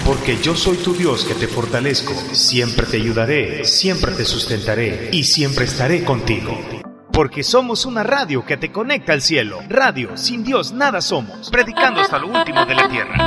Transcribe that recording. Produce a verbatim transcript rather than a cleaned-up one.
Porque yo soy tu Dios que te fortalezco, siempre te ayudaré, siempre te sustentaré y siempre estaré contigo. Porque somos una radio que te conecta al cielo. Radio, sin Dios nada somos. Predicando hasta lo último de la tierra.